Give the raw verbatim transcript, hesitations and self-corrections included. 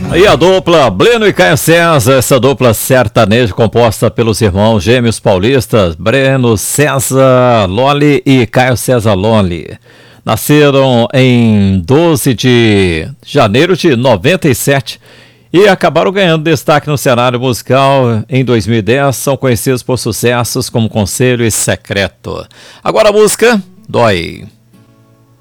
E a dupla Breno e Caio César, essa dupla sertaneja composta pelos irmãos gêmeos paulistas Breno César Loli e Caio César Loli. Nasceram em doze de janeiro de noventa e sete e acabaram ganhando destaque no cenário musical em dois mil e dez. São conhecidos por sucessos como Conselho e Secreto. Agora a música Dói.